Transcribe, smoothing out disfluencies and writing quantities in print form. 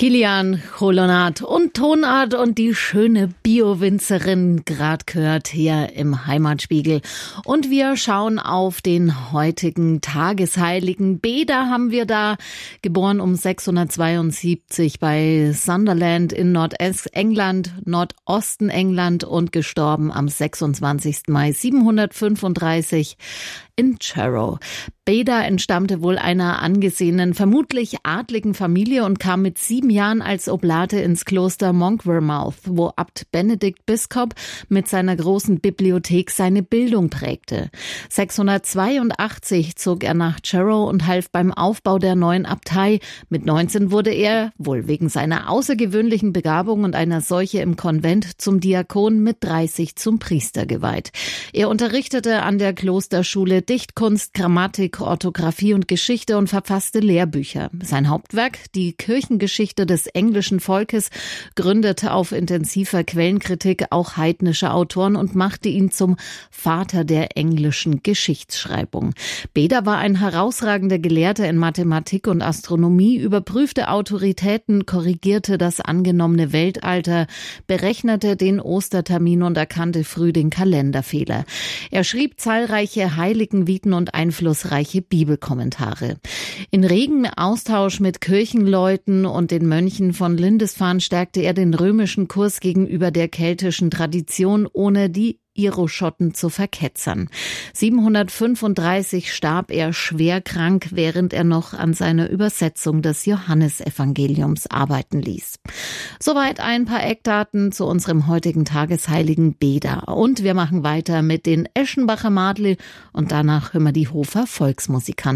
Kilian Kolonat und Tonart und die schöne Bio-Winzerin grad gehört hier im Heimatspiegel. Und wir schauen auf den heutigen Tagesheiligen. Beda haben wir da, geboren um 672 bei Sunderland in Nordengland, Nordosten England und gestorben am 26. Mai 735 in Jarrow. Beda entstammte wohl einer angesehenen, vermutlich adligen Familie und kam mit 7 Jahren als Oblate ins Kloster Monkwearmouth, wo Abt Benedikt Biscop mit seiner großen Bibliothek seine Bildung prägte. 682 zog er nach Jarrow und half beim Aufbau der neuen Abtei. Mit 19 wurde er, wohl wegen seiner außergewöhnlichen Begabung und einer Seuche im Konvent, zum Diakon, mit 30 zum Priester geweiht. Er unterrichtete an der Klosterschule Dichtkunst, Grammatik, Orthographie und Geschichte und verfasste Lehrbücher. Sein Hauptwerk, die Kirchengeschichte des englischen Volkes, gründete auf intensiver Quellenkritik auch heidnische Autoren und machte ihn zum Vater der englischen Geschichtsschreibung. Beda war ein herausragender Gelehrter in Mathematik und Astronomie, überprüfte Autoritäten, korrigierte das angenommene Weltalter, berechnete den Ostertermin und erkannte früh den Kalenderfehler. Er schrieb zahlreiche Heiligenviten und einflussreiche Bibelkommentare. In regem Austausch mit Kirchenleuten und den Mönchen von Lindisfarne stärkte er den römischen Kurs gegenüber der keltischen Tradition, ohne die Iroschotten zu verketzern. 735 starb er schwer krank, während er noch an seiner Übersetzung des Johannesevangeliums arbeiten ließ. Soweit ein paar Eckdaten zu unserem heutigen Tagesheiligen Beda. Und wir machen weiter mit den Eschenbacher Madli und danach hören wir die Hofer Volksmusikanten.